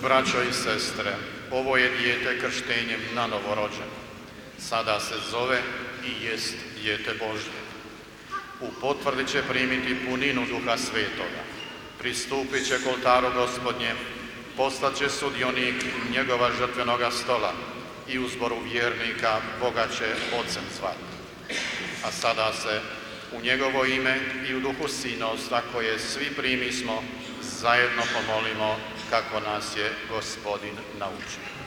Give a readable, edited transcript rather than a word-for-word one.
braćo i sestre, ovo je dijete krštenjem na novorođeno. Sada se zove i jest dijete Božje. U potvrdi će primiti puninu Duha Svetoga. Pristupit će k oltaru Gospodnjem, postat će sudionik njegova žrtvenoga stola i u zboru vjernika Boga će Ocem zvati. A sada se u njegovo ime i u duhu sinovstva koje svi primismo, zajedno pomolimo kako nas je Gospodin naučio.